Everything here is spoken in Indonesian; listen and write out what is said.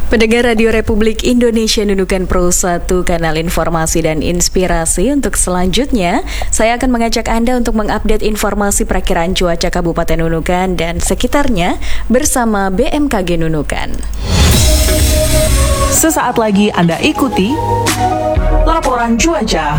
Pendengar Radio Republik Indonesia Nunukan Pro 1, kanal informasi dan inspirasi. Untuk selanjutnya, saya akan mengajak Anda untuk mengupdate informasi perakiraan cuaca Kabupaten Nunukan dan sekitarnya bersama BMKG Nunukan. Sesaat lagi Anda ikuti laporan cuaca.